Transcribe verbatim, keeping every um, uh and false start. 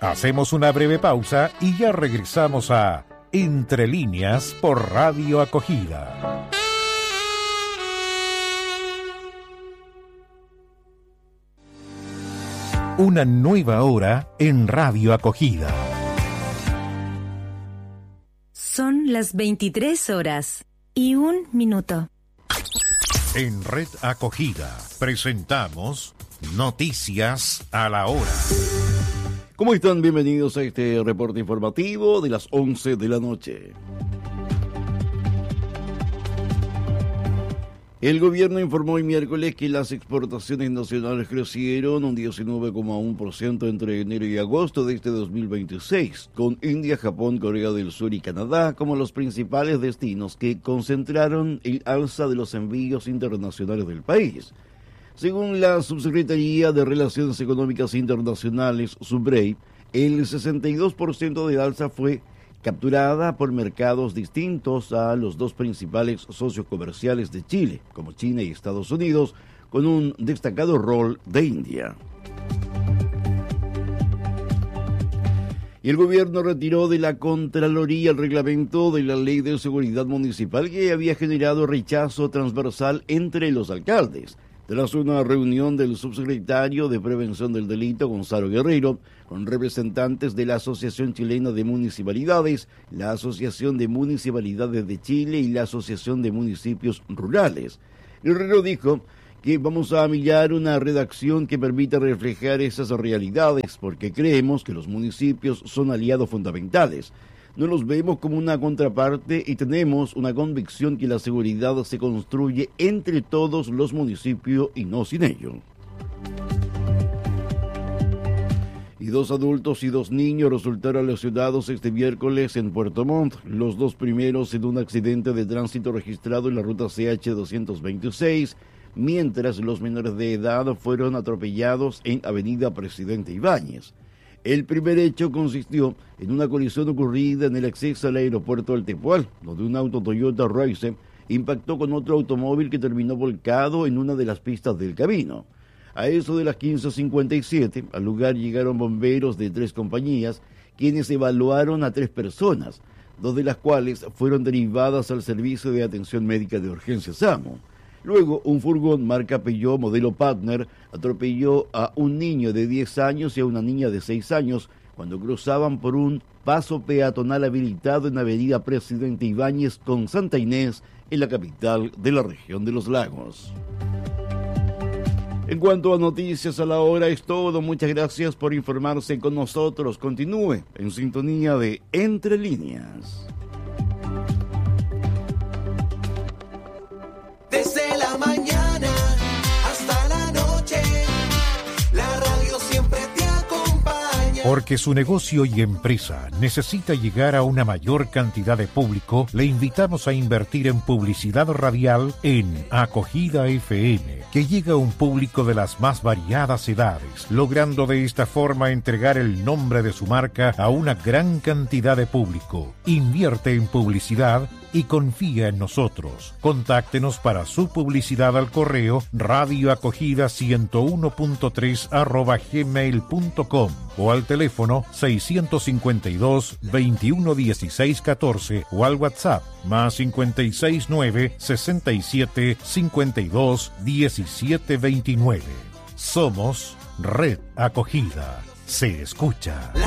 Hacemos una breve pausa y ya regresamos a Entre Líneas por Radio Acogida. Una nueva hora en Radio Acogida. Son las veintitrés horas y un minuto. En Red Acogida presentamos Noticias a la Hora. ¿Cómo están? Bienvenidos a este reporte informativo de las once de la noche. El gobierno informó hoy miércoles que las exportaciones nacionales crecieron un diecinueve coma uno por ciento entre enero y agosto de este dos mil veintiséis, con India, Japón, Corea del Sur y Canadá como los principales destinos que concentraron el alza de los envíos internacionales del país. Según la Subsecretaría de Relaciones Económicas Internacionales, SUBREI, el sesenta y dos por ciento de alza fue capturada por mercados distintos a los dos principales socios comerciales de Chile, como China y Estados Unidos, con un destacado rol de India. Y el gobierno retiró de la Contraloría el reglamento de la Ley de Seguridad Municipal que había generado rechazo transversal entre los alcaldes. Tras una reunión del subsecretario de Prevención del Delito, Gonzalo Guerrero, con representantes de la Asociación Chilena de Municipalidades, la Asociación de Municipalidades de Chile y la Asociación de Municipios Rurales. Guerrero dijo que vamos a millar una redacción que permita reflejar esas realidades, porque creemos que los municipios son aliados fundamentales. No los vemos como una contraparte y tenemos una convicción que la seguridad se construye entre todos los municipios y no sin ellos. Y dos adultos y dos niños resultaron lesionados este miércoles en Puerto Montt, los dos primeros en un accidente de tránsito registrado en la ruta C H doscientos veintiséis, mientras los menores de edad fueron atropellados en Avenida Presidente Ibáñez. El primer hecho consistió en una colisión ocurrida en el acceso al aeropuerto del Tepual, donde un auto Toyota Racer impactó con otro automóvil que terminó volcado en una de las pistas del camino. A eso de las quince cincuenta y siete, al lugar llegaron bomberos de tres compañías, quienes evaluaron a tres personas, dos de las cuales fueron derivadas al Servicio de Atención Médica de Urgencias SAMU. Luego, un furgón marca Peugeot modelo Partner atropelló a un niño de diez años y a una niña de seis años cuando cruzaban por un paso peatonal habilitado en Avenida Presidente Ibáñez con Santa Inés, en la capital de la región de los Lagos. En cuanto a Noticias a la Hora es todo. Muchas gracias por informarse con nosotros. Continúe en sintonía de Entre Líneas. Desde la mañana hasta la noche, la radio siempre te acompaña. Porque su negocio y empresa necesita llegar a una mayor cantidad de público, le invitamos a invertir en publicidad radial en Acogida F M, que llega a un público de las más variadas edades, logrando de esta forma entregar el nombre de su marca a una gran cantidad de público. Invierte en publicidad y confía en nosotros. Contáctenos para su publicidad al correo radioacogida ciento uno punto tres arroba gmail punto com o al teléfono seiscientos cincuenta y dos, veintiuno dieciséis catorce o al WhatsApp más cincuenta y seis nueve, sesenta y siete, cincuenta y dos, diecisiete veintinueve. Somos Red Acogida. Se escucha.